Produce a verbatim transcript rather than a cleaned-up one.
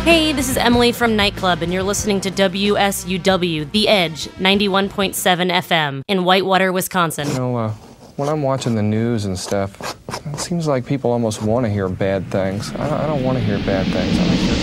Hey, this is Emily from Nightclub, and you're listening to W S U W, The Edge, ninety-one point seven F M in Whitewater, Wisconsin. You know, uh, when I'm watching the news and stuff, it seems like people almost want to hear bad things. I don't, I don't want to hear bad things. I like to hear